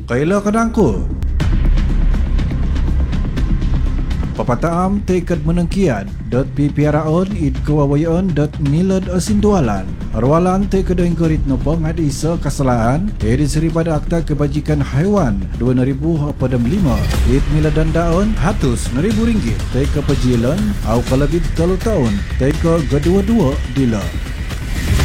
Kaila kadangku. Papataam tekad menengkian .ppiraon id kawawayon .milad asindualan arwalan tekad ingkurit nopong ad isa kesalahan edit pada Akta Kebajikan Haiwan 2005 id miladan daun RM100,000 teka pejilan au kalabit 3 tahun teka kedua-dua dila.